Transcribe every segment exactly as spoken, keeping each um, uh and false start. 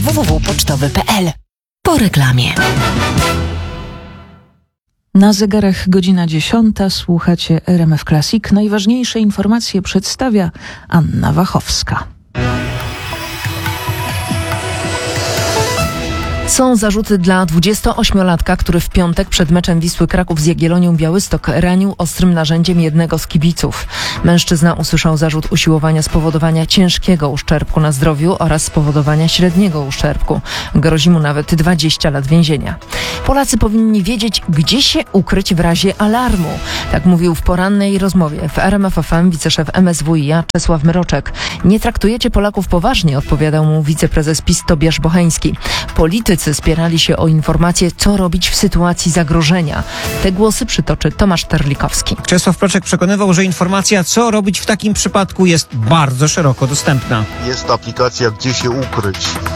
w w w kropka pocztowy kropka p l. Po reklamie. Na zegarach godzina dziesiąta, słuchacie R M F Classic. Najważniejsze informacje przedstawia Anna Wachowska. Są zarzuty dla dwudziestoośmiolatka, który w piątek przed meczem Wisły Kraków z Jagiellonią Białystok ranił ostrym narzędziem jednego z kibiców. Mężczyzna usłyszał zarzut usiłowania spowodowania ciężkiego uszczerbku na zdrowiu oraz spowodowania średniego uszczerbku. Grozi mu nawet dwadzieścia lat więzienia. Polacy powinni wiedzieć, gdzie się ukryć w razie alarmu. Tak mówił w porannej rozmowie w R M F F M wiceszef M S W i a Czesław Mroczek. Nie traktujecie Polaków poważnie, odpowiadał mu wiceprezes PiS Tobiasz Bocheński. Politycy spierali się o informacje, co robić w sytuacji zagrożenia. Te głosy przytoczy Tomasz Terlikowski. Czesław Mroczek przekonywał, że informacja, co robić w takim przypadku, jest bardzo szeroko dostępna. Jest aplikacja Gdzie się ukryć,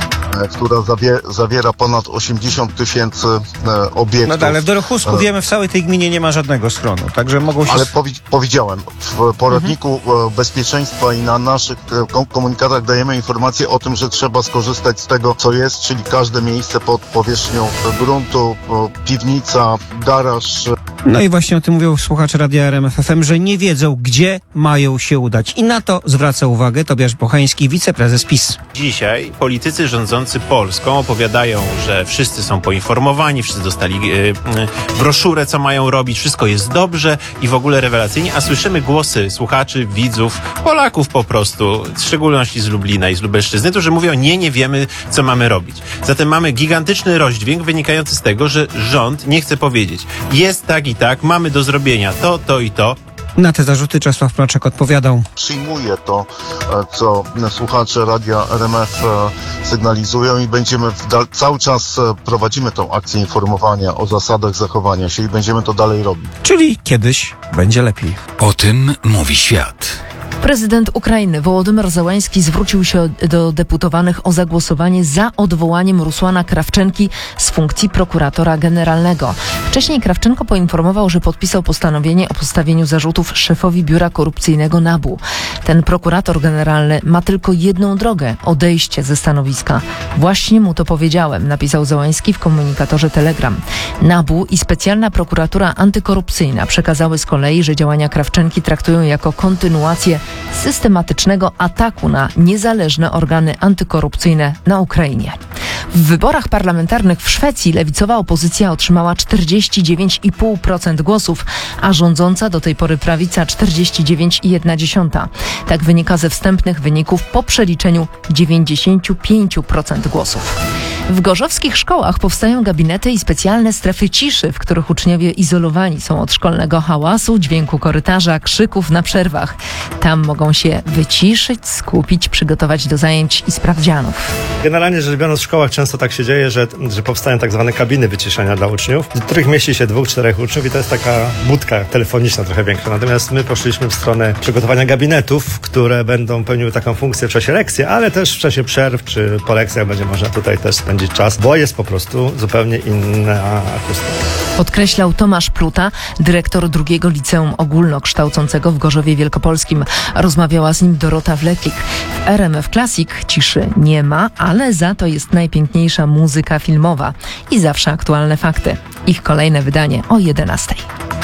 która zawie, zawiera ponad osiemdziesiąt tysięcy e, obiektów. No ale w Dorochusku wiemy, w całej tej gminie nie ma żadnego schronu, także mogą się... Ale powi- powiedziałem, w poradniku mhm. bezpieczeństwa i na naszych kom- komunikatach dajemy informację o tym, że trzeba skorzystać z tego, co jest, czyli każde miejsce pod powierzchnią gruntu, piwnica, garaż. No i właśnie o tym mówią słuchacze Radia R M F F M, że nie wiedzą, gdzie mają się udać. I na to zwraca uwagę Tobiasz Bocheński, wiceprezes PiS. Dzisiaj politycy rządzący Polską opowiadają, że wszyscy są poinformowani, wszyscy dostali yy, yy, broszurę, co mają robić, wszystko jest dobrze i w ogóle rewelacyjnie, a słyszymy głosy słuchaczy, widzów, Polaków po prostu, w szczególności z Lublina i z Lubelszczyzny, którzy mówią, nie, nie wiemy, co mamy robić. Zatem mamy gigantyczny rozdźwięk wynikający z tego, że rząd nie chce powiedzieć, jest tak i tak, mamy do zrobienia to, to i to. Na te zarzuty Czesław Mroczek odpowiadał. Przyjmuję to, co słuchacze Radia R M F sygnalizują i będziemy da- cały czas prowadzimy tą akcję informowania o zasadach zachowania się i będziemy to dalej robić. Czyli kiedyś będzie lepiej. O tym mówi świat. Prezydent Ukrainy Wołodymyr Zełański zwrócił się do deputowanych o zagłosowanie za odwołaniem Rusłana Krawczenki z funkcji prokuratora generalnego. Wcześniej Krawczenko poinformował, że podpisał postanowienie o postawieniu zarzutów szefowi biura korupcyjnego N A B U. Ten prokurator generalny ma tylko jedną drogę – odejście ze stanowiska. Właśnie mu to powiedziałem, napisał Zełański w komunikatorze Telegram. N A B U i specjalna prokuratura antykorupcyjna przekazały z kolei, że działania Krawczenki traktują jako kontynuację systematycznego ataku na niezależne organy antykorupcyjne na Ukrainie. W wyborach parlamentarnych w Szwecji lewicowa opozycja otrzymała czterdzieści dziewięć i pół procent głosów, a rządząca do tej pory prawica czterdzieści dziewięć i jedna dziesiąta. Tak wynika ze wstępnych wyników po przeliczeniu dziewięćdziesiąt pięć procent głosów. W gorzowskich szkołach powstają gabinety i specjalne strefy ciszy, w których uczniowie izolowani są od szkolnego hałasu, dźwięku korytarza, krzyków na przerwach. Tam mogą się wyciszyć, skupić, przygotować do zajęć i sprawdzianów. Generalnie rzecz biorąc, w szkołach często tak się dzieje, że, że powstają tak zwane kabiny wyciszenia dla uczniów, w których mieści się dwóch, czterech uczniów i to jest taka budka telefoniczna trochę większa. Natomiast my poszliśmy w stronę przygotowania gabinetów, które będą pełniły taką funkcję w czasie lekcji, ale też w czasie przerw czy po lekcjach będzie można tutaj też spędzić czas, bo jest po prostu zupełnie inna akustyka. Podkreślał Tomasz Pluta, dyrektor drugiego liceum ogólnokształcącego w Gorzowie Wielkopolskim. Rozmawiała z nim Dorota Wleklik. W R M F Classic ciszy nie ma, ale za to jest najpiękniejsza muzyka filmowa i zawsze aktualne fakty. Ich kolejne wydanie o jedenastej.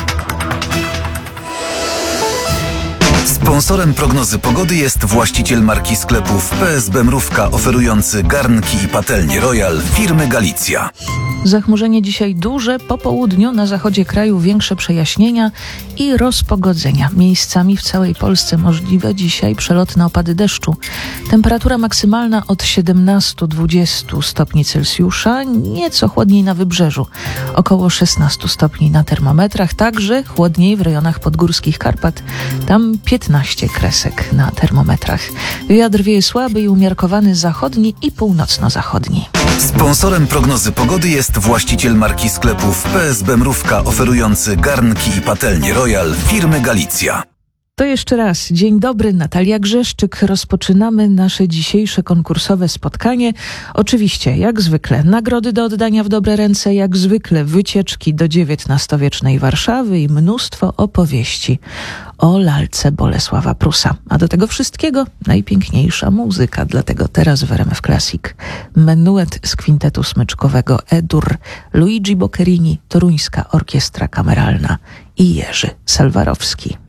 Sponsorem prognozy pogody jest właściciel marki sklepów P S B Mrówka, oferujący garnki i patelnie Royal firmy Galicja. Zachmurzenie dzisiaj duże, po południu na zachodzie kraju większe przejaśnienia i rozpogodzenia. Miejscami w całej Polsce możliwe dzisiaj przelotne opady deszczu. Temperatura maksymalna od siedemnaście do dwudziestu stopni Celsjusza, nieco chłodniej na wybrzeżu. Około szesnaście stopni na termometrach, także chłodniej w rejonach podgórskich Karpat. Tam piętnaście kresek na termometrach. Wiatr wieje słaby i umiarkowany zachodni i północno-zachodni. Sponsorem prognozy pogody jest właściciel marki sklepów P S B Mrówka, oferujący garnki i patelnie Royal firmy Galicja. To jeszcze raz. Dzień dobry, Natalia Grzeszczyk. Rozpoczynamy nasze dzisiejsze konkursowe spotkanie. Oczywiście, jak zwykle, nagrody do oddania w dobre ręce, jak zwykle wycieczki do dziewiętnastowiecznej Warszawy i mnóstwo opowieści o lalce Bolesława Prusa. A do tego wszystkiego najpiękniejsza muzyka. Dlatego teraz w R M F Classic menuet z kwintetu smyczkowego E-dur, Luigi Boccherini, Toruńska Orkiestra Kameralna i Jerzy Salwarowski.